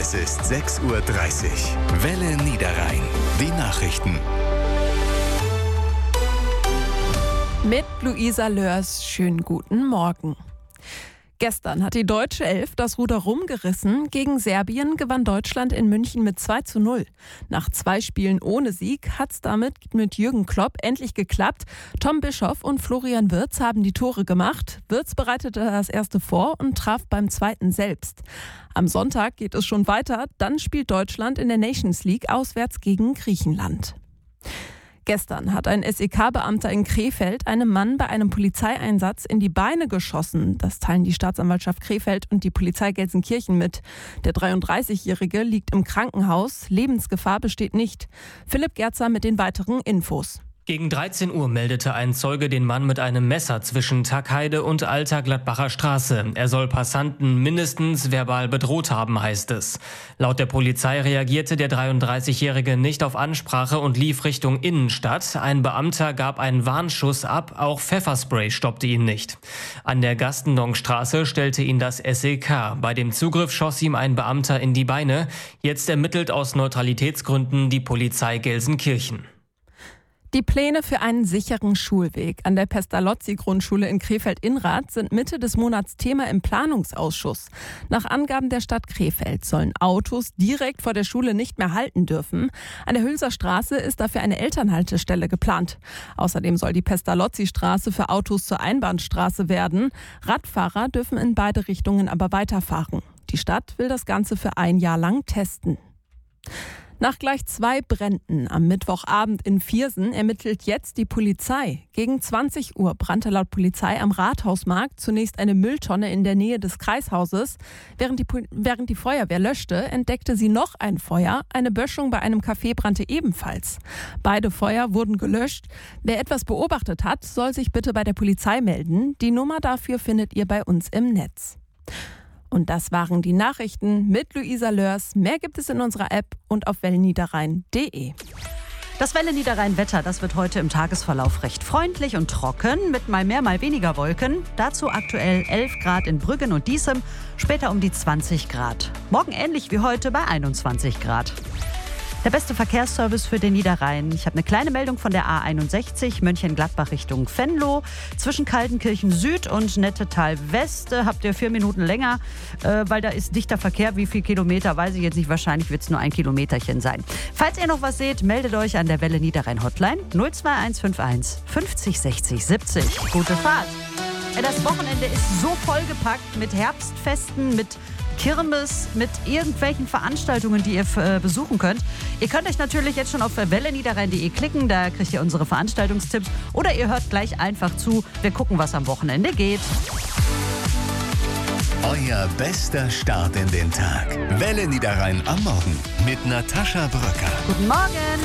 Es ist 6:30 Uhr. Welle Niederrhein. Die Nachrichten. Mit Luisa Lörs, schönen guten Morgen. Gestern hat die deutsche Elf das Ruder rumgerissen. Gegen Serbien gewann Deutschland in München mit 2:0. Nach 2 Spielen ohne Sieg hat es damit mit Jürgen Klopp endlich geklappt. Tom Bischoff und Florian Wirtz haben die Tore gemacht. Wirtz bereitete das erste vor und traf beim zweiten selbst. Am Sonntag geht es schon weiter. Dann spielt Deutschland in der Nations League auswärts gegen Griechenland. Gestern hat ein SEK-Beamter in Krefeld einem Mann bei einem Polizeieinsatz in die Beine geschossen. Das teilen die Staatsanwaltschaft Krefeld und die Polizei Gelsenkirchen mit. Der 33-Jährige liegt im Krankenhaus. Lebensgefahr besteht nicht. Philipp Gerzer mit den weiteren Infos. Gegen 13 Uhr meldete ein Zeuge den Mann mit einem Messer zwischen Tagheide und Alter Gladbacher Straße. Er soll Passanten mindestens verbal bedroht haben, heißt es. Laut der Polizei reagierte der 33-Jährige nicht auf Ansprache und lief Richtung Innenstadt. Ein Beamter gab einen Warnschuss ab, auch Pfefferspray stoppte ihn nicht. An der Gastendonstraße stellte ihn das SEK. Bei dem Zugriff schoss ihm ein Beamter in die Beine. Jetzt ermittelt aus Neutralitätsgründen die Polizei Gelsenkirchen. Die Pläne für einen sicheren Schulweg an der Pestalozzi-Grundschule in Krefeld-Innrath sind Mitte des Monats Thema im Planungsausschuss. Nach Angaben der Stadt Krefeld sollen Autos direkt vor der Schule nicht mehr halten dürfen. An der Hülser Straße ist dafür eine Elternhaltestelle geplant. Außerdem soll die Pestalozzi-Straße für Autos zur Einbahnstraße werden. Radfahrer dürfen in beide Richtungen aber weiterfahren. Die Stadt will das Ganze für 1 Jahr lang testen. Nach gleich 2 Bränden am Mittwochabend in Viersen ermittelt jetzt die Polizei. Gegen 20 Uhr brannte laut Polizei am Rathausmarkt zunächst eine Mülltonne in der Nähe des Kreishauses. Während die Feuerwehr löschte, entdeckte sie noch ein Feuer. Eine Böschung bei einem Café brannte ebenfalls. Beide Feuer wurden gelöscht. Wer etwas beobachtet hat, soll sich bitte bei der Polizei melden. Die Nummer dafür findet ihr bei uns im Netz. Und das waren die Nachrichten mit Luisa Lörs. Mehr gibt es in unserer App und auf welleniederrhein.de. Das Welle Niederrhein Wetter, das wird heute im Tagesverlauf recht freundlich und trocken mit mal mehr, mal weniger Wolken. Dazu aktuell 11 Grad in Brüggen und Diesem, später um die 20 Grad. Morgen ähnlich wie heute bei 21 Grad. Der beste Verkehrsservice für den Niederrhein. Ich habe eine kleine Meldung von der A61 Mönchengladbach Richtung Venlo. Zwischen Kaltenkirchen Süd und Nettetal West habt ihr 4 Minuten länger, weil da ist dichter Verkehr. Wie viel Kilometer, weiß ich jetzt nicht. Wahrscheinlich wird es nur 1 Kilometerchen sein. Falls ihr noch was seht, meldet euch an der Welle Niederrhein Hotline 02151 50 60 70. Gute Fahrt. Das Wochenende ist so vollgepackt mit Herbstfesten, mit Kirmes, mit irgendwelchen Veranstaltungen, die ihr besuchen könnt. Ihr könnt euch natürlich jetzt schon auf welleniederrhein.de klicken, da kriegt ihr unsere Veranstaltungstipps. Oder ihr hört gleich einfach zu. Wir gucken, was am Wochenende geht. Euer bester Start in den Tag. Welle Niederrhein am Morgen mit Natascha Bröcker. Guten Morgen.